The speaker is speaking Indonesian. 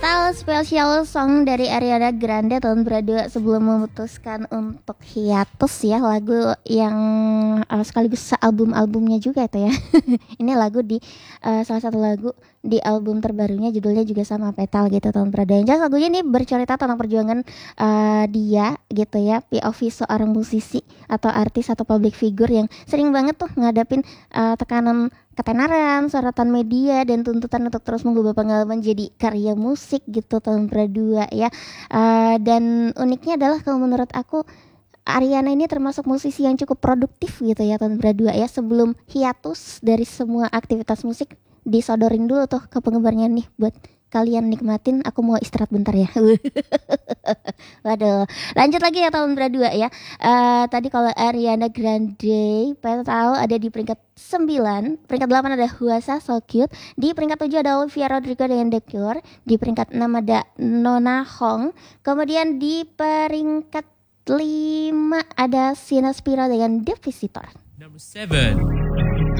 Petal special song dari Ariana Grande tahun 2002 sebelum memutuskan untuk hiatus ya, lagu yang sekaligus album-albumnya juga itu ya. Ini lagu di salah satu lagu di album terbarunya, judulnya juga sama Petal gitu tahun 2002. Jadi lagunya ini bercerita tentang perjuangan dia gitu ya, POV seorang musisi atau artis atau public figure yang sering banget tuh ngadapin tekanan ketenaran, sorotan media, dan tuntutan untuk terus mengubah pengalaman jadi karya musik gitu tahun 2002 ya. Dan uniknya adalah kalau menurut aku Ariana ini termasuk musisi yang cukup produktif gitu ya tahun 2002 ya. Sebelum hiatus dari semua aktivitas musik, disodorin dulu tuh ke penggemarnya nih, buat kalian nikmatin, aku mau istirahat bentar ya. Waduh, lanjut lagi ya tahun 2002 ya. Tadi kalau Ariana Grande, pada tahu ada di peringkat 9, peringkat 8 ada Huasa So Cute, di peringkat 7 ada Olivia Rodrigo dengan The Cure, di peringkat 6 ada Nona Hong, kemudian di peringkat 5 ada Sina Spiro dengan The Visitor. Number 7.